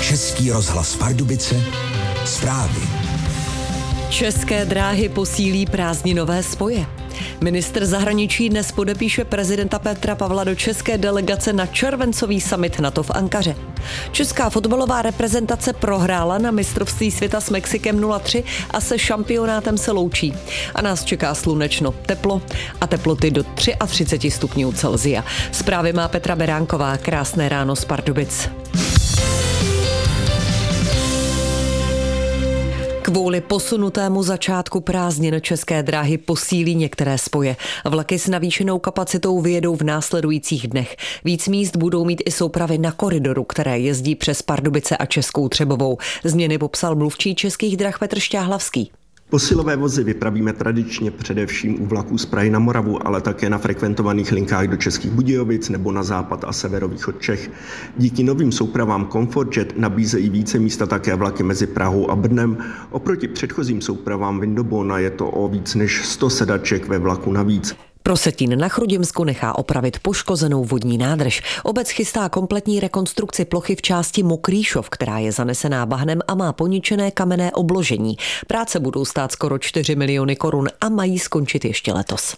Český rozhlas Pardubice, zprávy. České dráhy posílí prázdninové spoje. Ministr zahraničí dnes podepíše prezidenta Petra Pavla do české delegace na červencový summit NATO v Ankaře. Česká fotbalová reprezentace prohrála na mistrovství světa s Mexikem 0-3 a se šampionátem se loučí. A nás čeká slunečno, teplo a teploty do 33 stupňů Celsia. Zprávy má Petra Beránková. Krásné ráno z Pardubic. Kvůli posunutému začátku prázdnin České dráhy posílí některé spoje. Vlaky s navýšenou kapacitou vyjedou v následujících dnech. Víc míst budou mít i soupravy na koridoru, které jezdí přes Pardubice a Českou Třebovou. Změny popsal mluvčí Českých drah Petr Šťáhlavský. Posilové vozy vypravíme tradičně především u vlaků z Prahy na Moravu, ale také na frekventovaných linkách do Českých Budějovic nebo na západ a severovýchod Čech. Díky novým soupravám Comfortjet nabízejí více místa také vlaky mezi Prahou a Brnem. Oproti předchozím soupravám Windobona je to o víc než 100 sedaček ve vlaku navíc. Prosetín na Chrudimsku nechá opravit poškozenou vodní nádrž. Obec chystá kompletní rekonstrukci plochy v části Mokrýšov, která je zanesená bahnem a má poničené kamenné obložení. Práce budou stát skoro 4 miliony korun a mají skončit ještě letos.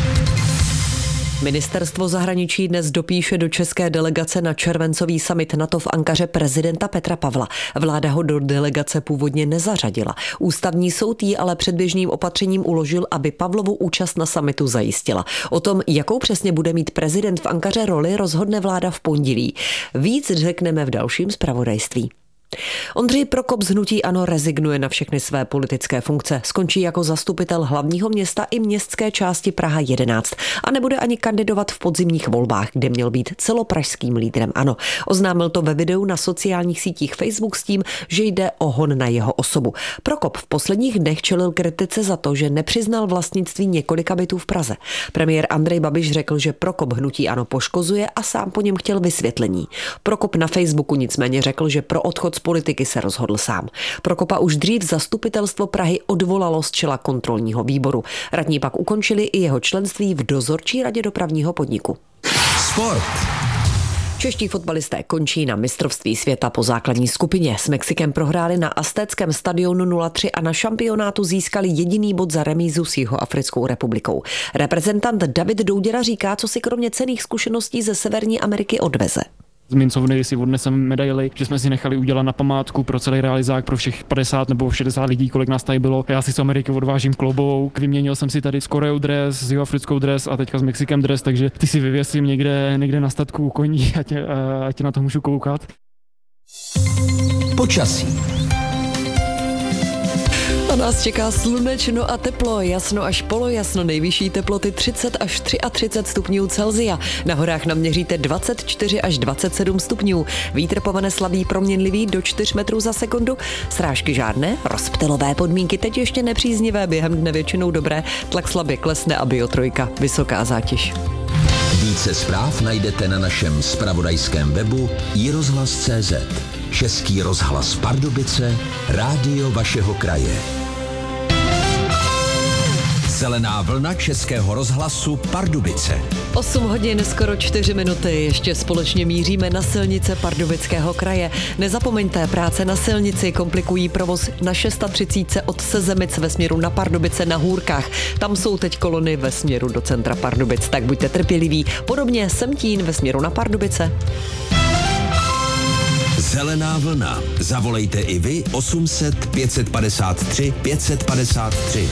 Ministerstvo zahraničí dnes dopíše do české delegace na červencový summit NATO v Ankaře prezidenta Petra Pavla. Vláda ho do delegace původně nezařadila. Ústavní soud jí ale předběžným opatřením uložil, aby Pavlovu účast na summitu zajistila. O tom, jakou přesně bude mít prezident v Ankaře roli, rozhodne vláda v pondělí. Víc řekneme v dalším zpravodajství. Ondřej Prokop z hnutí ANO rezignuje na všechny své politické funkce. Skončí jako zastupitel hlavního města i městské části Praha 11 a nebude ani kandidovat v podzimních volbách, kde měl být celopražským lídrem ANO. Oznámil to ve videu na sociálních sítích Facebook s tím, že jde o hon na jeho osobu. Prokop v posledních dnech čelil kritice za to, že nepřiznal vlastnictví několika bytů v Praze. Premiér Andrej Babiš řekl, že Prokop hnutí ANO poškozuje a sám po něm chtěl vysvětlení. Prokop na Facebooku nicméně řekl, že pro odchod z politiky se rozhodl sám. Prokopa už dřív zastupitelstvo Prahy odvolalo z čela kontrolního výboru. Radní pak ukončili i jeho členství v dozorčí radě dopravního podniku. Sport. Čeští fotbalisté končí na mistrovství světa po základní skupině. S Mexikem prohráli na Aztéckém stadionu 0-3 a na šampionátu získali jediný bod za remízu s Jihoafrickou republikou. Reprezentant David Douděra říká, co si kromě cenných zkušeností ze Severní Ameriky odveze. Z mincovny si odneseme medaily, že jsme si nechali udělat na památku pro celý realizák, pro všech 50 nebo 60 lidí, kolik nás tady bylo. Já si z Ameriky odvážím klobouk, vyměnil jsem si tady s Koreou dres, s Jihoafrickou dres a teďka s Mexikem dres, takže ty si vyvěsím někde na statku u koní, ať na to můžu koukat. Počasí. A nás čeká slunečno a teplo, jasno až polojasno, nejvyšší teploty 30 až 33 stupňů Celsia. Na horách naměříte 24 až 27 stupňů. Vítr povane slabý proměnlivý do 4 metrů za sekundu. Srážky žádné, rozptylové podmínky teď ještě nepříznivé, během dne většinou dobré, tlak slabě klesne a Bio3, vysoká zátěž. Více zpráv najdete na našem zpravodajském webu iRozhlas.cz. Český rozhlas Pardubice, rádio vašeho kraje. Zelená vlna Českého rozhlasu Pardubice. 8 hodin, skoro 4 minuty. Ještě společně míříme na silnice Pardubického kraje. Nezapomeňte, práce na silnici komplikují provoz na 630 od Sezemic ve směru na Pardubice na Hůrkách. Tam jsou teď kolony ve směru do centra Pardubic, tak buďte trpěliví. Podobně Semtín ve směru na Pardubice. Zelená vlna. Zavolejte i vy 800 553 553.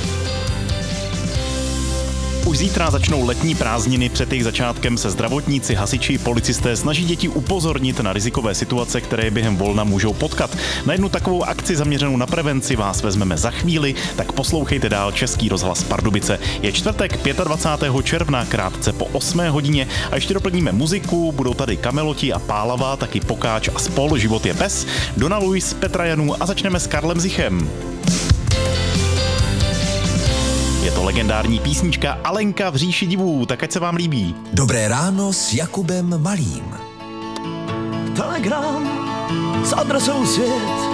Už zítra začnou letní prázdniny, před jejich začátkem se zdravotníci, hasiči, policisté snaží děti upozornit na rizikové situace, které během volna můžou potkat. Na jednu takovou akci zaměřenou na prevenci vás vezmeme za chvíli, tak poslouchejte dál Český rozhlas Pardubice. Je čtvrtek 25. června, krátce po 8 hodině a ještě doplníme muziku, budou tady Kameloti a Pálava, taky Pokáč a Spol, Život je pes, Dona Luis, Petra Janů a začneme s Karlem Zichem. Je to legendární písnička Alenka v říši divů, tak ať se vám líbí. Dobré ráno s Jakubem Malým. Telegram s adresou svět.